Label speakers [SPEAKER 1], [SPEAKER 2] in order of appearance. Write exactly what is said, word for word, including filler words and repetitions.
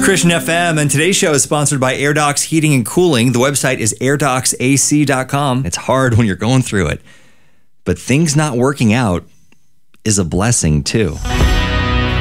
[SPEAKER 1] Christian F M, and today's show is sponsored by AirDocs Heating and Cooling. The website is air docs A C dot com. It's hard when you're going through it, but things not working out is a blessing too.